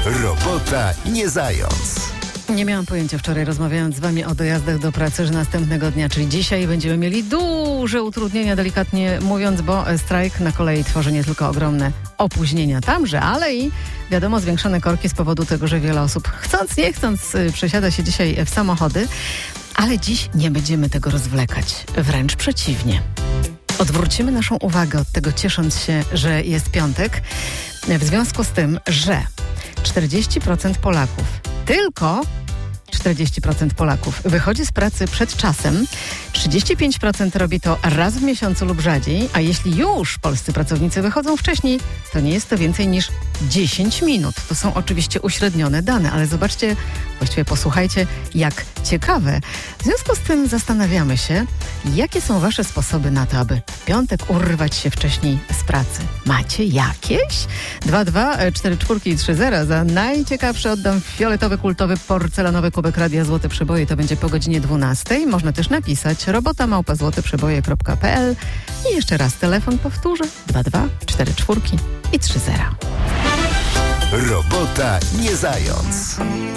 Robota nie zając. Nie miałam pojęcia wczoraj, rozmawiając z wami o dojazdach do pracy, że następnego dnia, czyli dzisiaj, będziemy mieli duże utrudnienia, delikatnie mówiąc, bo strajk na kolei tworzy nie tylko ogromne opóźnienia tamże, ale i wiadomo zwiększone korki z powodu tego, że wiele osób chcąc, nie chcąc przesiada się dzisiaj w samochody, ale dziś nie będziemy tego rozwlekać, wręcz przeciwnie. Odwrócimy naszą uwagę od tego, ciesząc się, że jest piątek, w związku z tym, że 40% Polaków, tylko 40% Polaków wychodzi z pracy przed czasem, 35% robi to raz w miesiącu lub rzadziej, a jeśli już polscy pracownicy wychodzą wcześniej, to nie jest to więcej niż 10 minut. To są oczywiście uśrednione dane, ale zobaczcie, właściwie posłuchajcie, jak ciekawe. W związku z tym zastanawiamy się, jakie są wasze sposoby na to, aby w piątek urwać się wcześniej z pracy. Macie jakieś? 22443 za najciekawszy oddam fioletowy, kultowy, porcelanowy kubek Radia Złote Przeboje. To będzie po godzinie 12. Można też napisać robota@złoteprzeboje.pl i jeszcze raz telefon powtórzę 22443 i 30. Robota nie zając.